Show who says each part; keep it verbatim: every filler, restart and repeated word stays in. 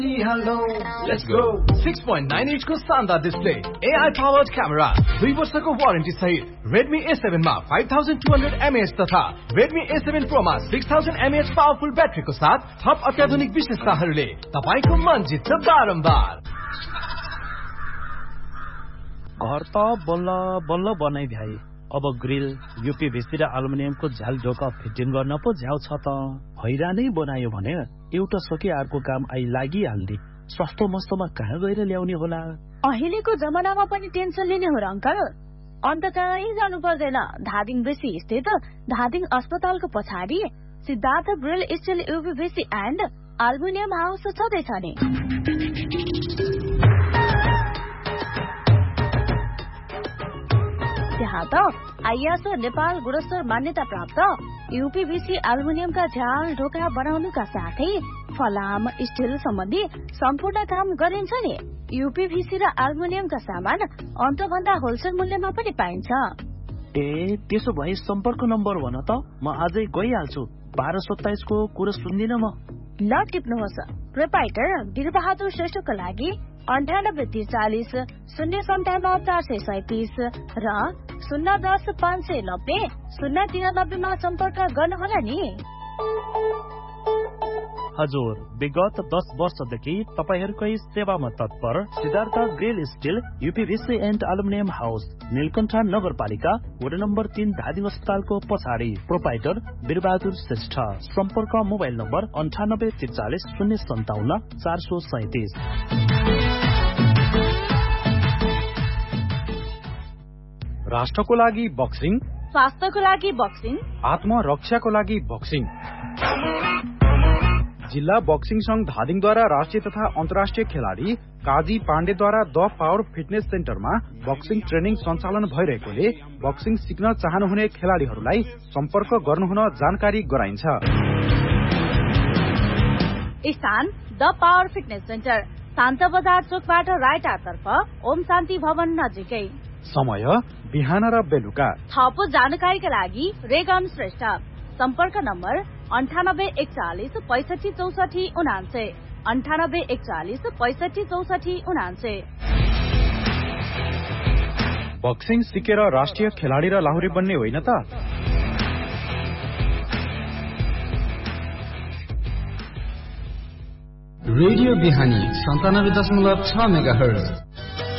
Speaker 1: Hello, let's go.
Speaker 2: six point nine inch को शानदार display, A I powered camera, दुई वर्षको वारेन्टी सहित Redmi A seven मा five thousand two hundred milliamp hours तथा Redmi A seven Pro मा six thousand milliamp hours powerful ब्याट्रीको साथ थप अत्याधुनिक विशेषताहरूले तपाईको मन जित्छ बारम्बार।
Speaker 3: घर त बल्ल बल्ल बनाइ भ्याए, अब ग्रिल यूपीभीसी र एल्युमिनियमको झ्याल ढोका फिटिङ गर्न पो झ्याउ छ त। हैरानै बनायो भने एउटा सके अर्को काम आइ लागिहाल्ने। सस्तो मस्तोमा कहाँ गएर ल्याउने होला?
Speaker 4: अहिलेको जमानामा पनि टेन्सन लिने हो र अंकल? अन्त कहीँ जानु पर्दैन। धादिङ बेसी स्थित धादिङ अस्पतालको पछाडि Siddhartha grill still यूपीभीसी and aluminium house छँदैछ नि। त्यहाँ त आइएसओ नेपाल गुणस्तर मान्यता प्राप्त यूपीभीसी एल्युमिनियमका झ्याल ढोका बनाउनुका साथै फलाम स्टिल सम्बन्धी सम्पूर्ण काम गरिन्छ नि। यूपीभीसी र एल्युमिनियमका सामान अन्तभन्दा होलसेल मूल्यमा पनि पाइन्छ।
Speaker 3: ए त्यसो भए सम्पर्क नम्बर भन त, म आजै गइहाल्छु। बाह्र सत्ताइस को कुरा सुन्दिन म।
Speaker 4: ल टिप्नुहोस्। प्रोपाइटर वीरबहादुर श्रेष्ठको लागि अन्ठानब्बे त्रिचालिस शून्य सन्ताउन्न चार सय सैतिस र शून्य दस पाँच सय नब्बे शून्य तिरानब्बेमा सम्पर्क गर्नुहोला नि।
Speaker 3: हजुर, विगत दस वर्षदेखि तपाईहरुकै सेवामा तत्पर Siddhartha grill still यूपीभीसी and aluminium house, Neelkanth नगरपालिका, वडा नम्बर तीन, धादिङ अस्पतालको पछाडि। प्रोपाइटर वीरबहादुर श्रेष्ठ। सम्पर्क मोबाइल नम्बर अन्ठानब्बे त्रिचालिस शून्य सन्ताउन्न चार सय सैतिस।
Speaker 5: राष्ट्रको लागि बक्सिङ,
Speaker 4: स्वास्थ्यको लागि बक्सिङ,
Speaker 5: आत्मरक्षाको लागि बक्सिङ। जिल्ला बक्सिङ संघ धादिङद्वारा राष्ट्रिय तथा अन्तर्राष्ट्रिय खेलाडी काजी पाण्डेद्वारा द पावर फिटनेस सेन्टरमा बक्सिङ ट्रेनिङ सञ्चालन भइरहेकोले बक्सिङ सिक्न चाहनुहुने खेलाडीहरूलाई सम्पर्क गर्नुहुन जानकारी गराइन्छ।
Speaker 4: स्थान द पावर फिटनेस सेन्टर, शान्त बजार चोकबाट राइट हाततर्फ, ओम शान्ति भवन नजिकै।
Speaker 5: समय बिहान र बेलुका।
Speaker 4: थप जानकारीका लागि रेगन श्रेष्ठ। सम्पर्क नम्बर अन्ठानब्बे एकचालिस पैसठी चौसठी उनान्से अन्ठानब्बे एकचालिस पैसठी चौसठी उनान्से।
Speaker 5: बक्सिङ सिकेर राष्ट्रिय खेलाडी र लाहुरे बन्ने होइन त?
Speaker 1: रेडियो बिहानी सन्तानब्बे दशमलव छ मेगा हर्ज।